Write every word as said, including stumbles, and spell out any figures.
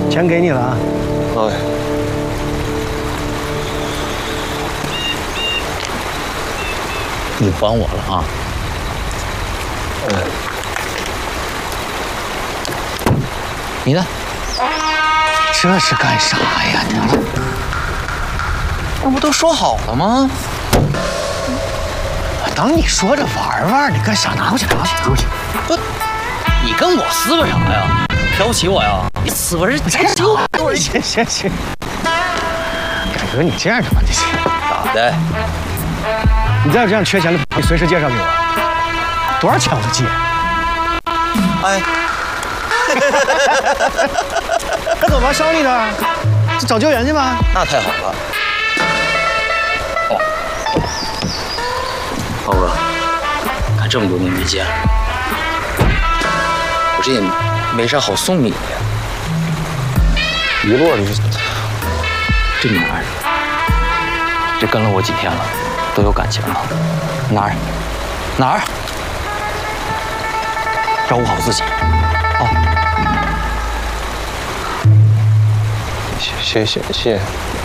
钱给你了啊。 哎。 你还我了啊？ 嗯。 你呢？这是干啥呀？你那不都说好了吗？当你说着玩玩，你干啥？拿过去，拿过去，拿过去。不，你跟我撕巴啥呀？瞧不起我呀？你死巴人这就行行行，大哥，你这样的吧，这是咋的？ 你再有这样缺钱的，你随时介绍给我，多少钱我都借。 哎， 快走吧，捎你的，这找救援去吧。 那太好了。哦，浩哥，看这么多年没见，我这也没啥好送你的呀。 一摞你是这女孩，这跟了我几天了，都有感情了。哪儿？哪儿？照顾好自己。哦。 谢谢谢谢。